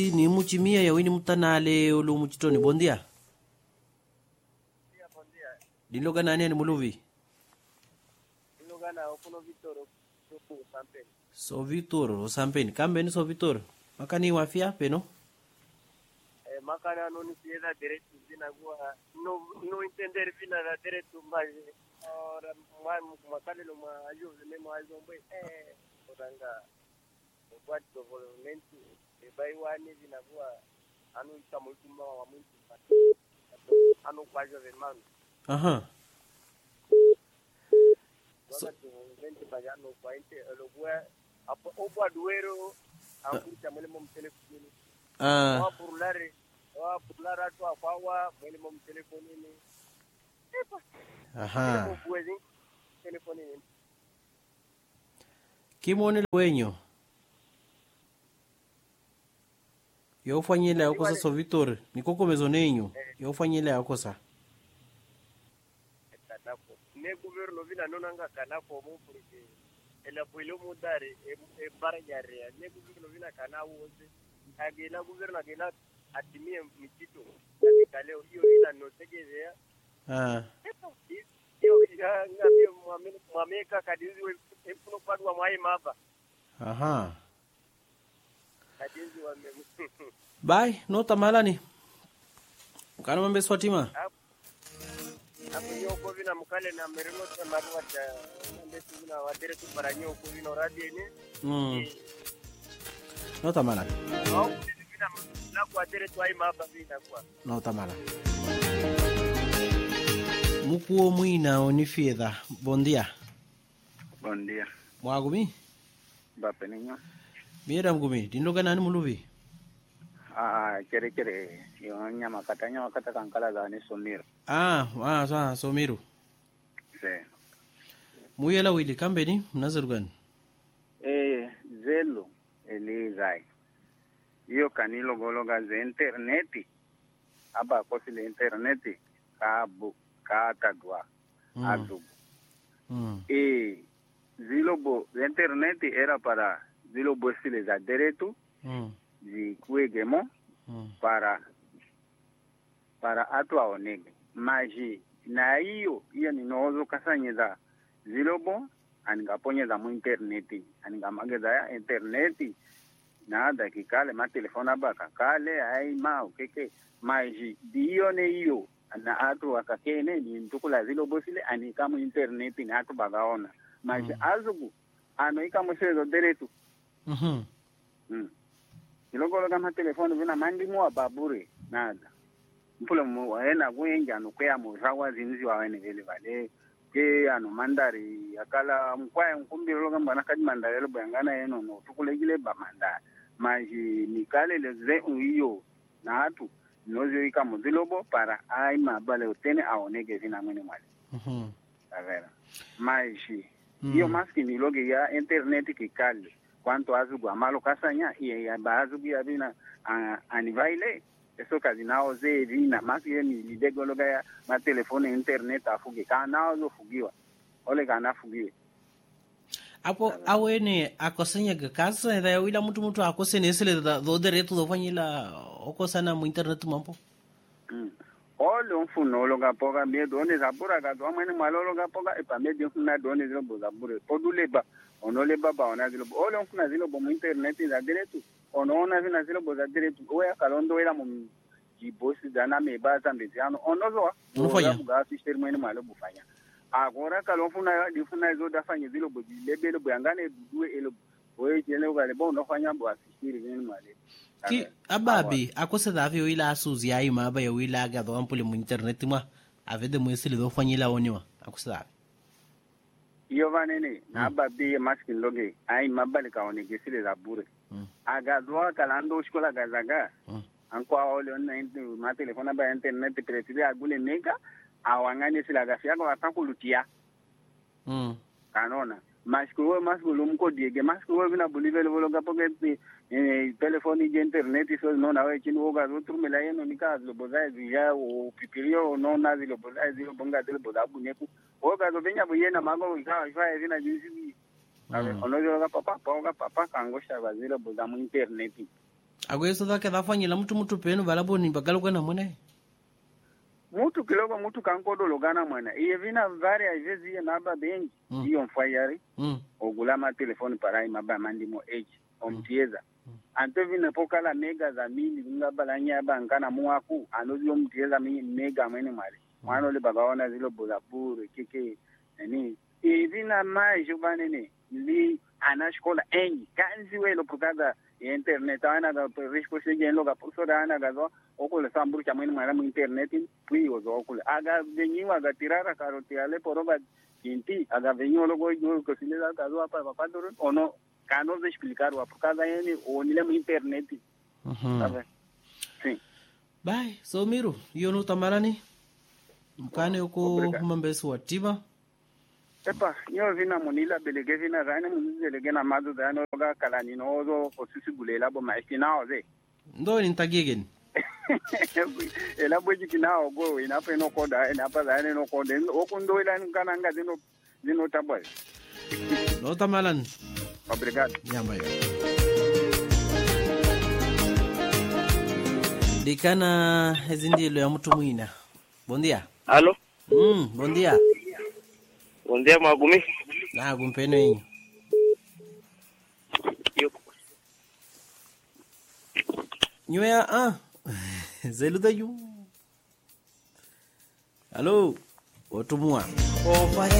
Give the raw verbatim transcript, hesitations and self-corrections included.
Ni muchimia ya wini mutanale ulu muchitoni. Bom dia. Bom dia. Diloga nani ni muluvi? Diloga na okuno Vitor o Sampeni. So Vitor o Sampeni. Kambe ni so Vitor. Makani wafia peno? Eh makana no ni pieda direito zina gua no no entender vina da direito mas ora mais makale no ma ajuda nem mais um bem eh oranga o quadro desenvolvimento e vai wani vina gua anu ita muito mal muito anu quase vermano. Aha. So desenvolvimento pagando quainte lo gua o quadro akuta mwele mtelefoni. Ah. Wa burlare wa burlara tu akwawa mwele mtelefoni ni. Aha. Mwele telefoni ni. Kimone wenyo. Yo fanyile yako sa so Vitor. Nikoko mezonenyo. Yo fanyile yako sa. Kanako. Ne governo vina nonanga kanako mo porque ela puelo mudare e barajare. Ne governo vina kana wote. Agela governo agela atimie mchito. Kaleo hiyo ila no tegezea. Ah. Yo ya ngapi mwame mwameka kadizi empuno padwa mwai maba. Aha. Kadizi wame. Bye, no tamalani. Kana mambe swatima. Hapo nyoko vina mkale na merino cha marwa cha ndetu vina wadere tu para nyoko vina radio ni. Mm. No tamalani. Au vina na kwa wadere tu ai maba vina kwa. No tamalani. Mukuo muina onifieda. Bom dia. Bom dia. Mwagumi? Bapeninho. Mira mgumi, dindoga nani muluvi? Ah, kere kere. Yo nyama kata nyama kata kankala za ni Somiro. Ah, ah, sa Somiro. Se. Muyela wili kambeni mnazarugan. Eh, zelo elizai. Yo kanilo gologa ze interneti. Aba kosi le interneti kabu katadwa. Mm. Adubu. Mm. Eh, zilobo interneti era para zilobo sile za deretu. Mm. Zikuegemo Mm. para para atu aonege maji na hiyo hiyo ninoozo kasanyeza zilobo aningaponyeza mu interneti aningamageza ya interneti na dakikale ma telefona baka kale ai ma ukeke maji dio ne hiyo na atu akakene ni ntukula zilobo sile anika mu interneti na atu bagaona maji mm. azugu anoika mushezo deretu Mhm. mm. Ilogolo kama telefoni vina mandi mwa babure nada. Mpule mwaena kuenja nukwea mwazawa zinzi wawene vile vale. Ke anu mandari akala mkwaya mkumbi loga mbana kaji mandari lobo yangana eno no tukulegile ba mandari. Maji nikale leze uiyo na hatu nozi wika muzilobo para ai mabale utene aonege zina mwene mwale. Mhm. Avera. Maji. Iyo maski niloge ya interneti kikali. Kwanto azugu amalo kasanya iye ya bazugu ya bina uh, anivaile eso kazi nao ze vina masi ye ni lidegologa ya ma telefone internet afuge kana zo fugiwa ole kana fugiwe Apo awene akosanya kasa da wila mtu mtu akosene esele da do dereto do fanyila okosana mu internet mampo. mm. Ole mfuno loga poga me done zabura ga do mwene malolo ga poga e pa me de funa done zo bozabure podule ba onole baba ona zilo ole mfuna zilo bo mu internet za direto onaona zina zilo bo za direto oya kalondo ela mu jibosi dana me baza mbeziano onozo Unofanya ga sister mwene malo bufanya agora kalofuna difuna zo dafanya zilo bo lebele bo yangane duwe elo oye jele ga le bo onofanya bo asistir mwene male ki ababi akose da vyo ila asuzi ai maba ya wila ga do ampule mu internet ma avede mu esele do fanyila oniwa akose da iyo vanene na babi maskin loge ai mabale ka one gesile za bure mm. aga doa kalando shkola gazaga mm. anko ole on na ma telefona ba internet pretile agule nega awangane sila gafia ko atakulutia mm. kanona masko masko lumko diege masko vina bulivel vologa poke eh telefoni de internet so no na we chinu oga otru mela yeno nikazo bozazi ya o pipirio no na zilo bozazi lo bonga zilo bozabu neku oga zo benya buyena mago ikawa ifa vina jinsi ave onozo ga papa poga papa kangosha bazilo bozamu internet Agweso da kada fanyila mtu mtu penu balabo ni bagalo kana mwene. Mutu kilogo mutu kankodolo gana mwana. Iye vina vari aivezi iye naba bengi. Mm. Iyo mfayari. Mm. Ogulama telefoni parai maba mandimo H. Omtieza. Mm. Anto vina pokala mega za mili. Ngaba la nyaba nkana muwaku. Anozi omtieza mega mwene mwale. Mwano mm. le bagawana zilo bolaburu. Kike. Nini. Iye vina mai jubane ne. Li anashkola engi. Kanzi welo pokaza internet. Ana ga rishko sege nloga pusoda ana ga zo. Okule samburu cha mwene mwala mu internet pui ozo okule aga venyiwa aga tirara karoti ale poroba inti aga venyo logo yo ko silela kazo apa papa doro ono kano de explicar wa pokaza yeni onile mu internet. Mhm. Sabe? Sim. Bye, so miru, yo no tamarani. Mkane uko mambesi wa tiba. Epa, yo vina munila belege vina zane munizele na mazu zane oga kalani nozo ko sisi gulela bo maishina oze. Ndo nintagegen. Ela bweji kinao go inapa no koda inapa zane no koda okundo ila nkana nga zino zino taboy. No tamalan. Obrigado. Yamba yo. Dikana ezindilo ya mtu mwina. Bom dia. Alô? Mm, bom dia. Bom dia, Magumi. Na gumpeno yinyo. Yo. Nyoya ah. Zeluda yu. Alô? Otumua. Oh,